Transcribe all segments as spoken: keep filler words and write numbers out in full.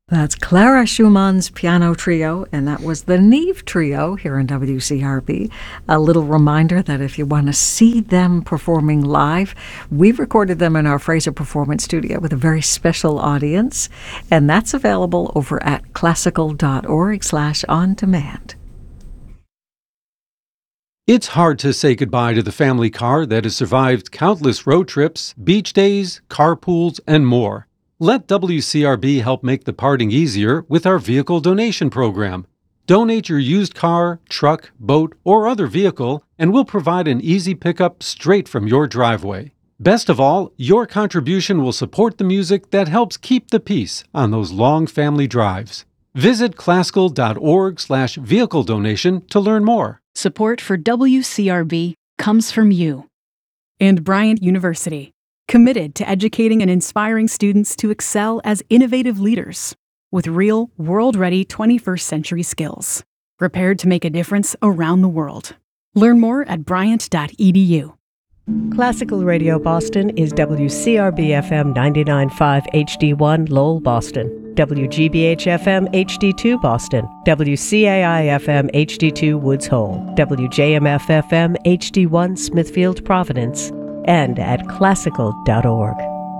That's Clara Schumann's piano trio, and that was the Neve Trio here in W C R B. A little reminder that if you want to see them performing live, we've recorded them in our Fraser Performance Studio with a very special audience, and that's available over at classical.org slash on demand. It's hard to say goodbye to the family car that has survived countless road trips, beach days, carpools, and more. Let W C R B help make the parting easier with our vehicle donation program. Donate your used car, truck, boat, or other vehicle, and we'll provide an easy pickup straight from your driveway. Best of all, your contribution will support the music that helps keep the peace on those long family drives. Visit classical.org slash vehicle donation to learn more. Support for W C R B comes from you. And Bryant University, committed to educating and inspiring students to excel as innovative leaders with real, world-ready twenty-first century skills, prepared to make a difference around the world. Learn more at bryant dot e d u. Classical Radio Boston is W C R B F M ninety-nine point five H D one Lowell, Boston, W G B H F M H D two Boston, W C A I F M H D two Woods Hole, W J M F F M H D one Smithfield, Providence, and at classical dot org.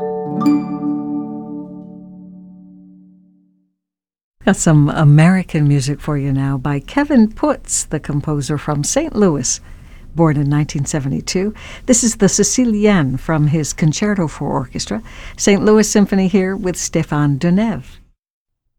Got some American music for you now by Kevin Putz, the composer from Saint Louis, born in nineteen seventy-two. This is the Sicilienne from his Concerto for Orchestra. Saint Louis Symphony here with Stéphane Denève.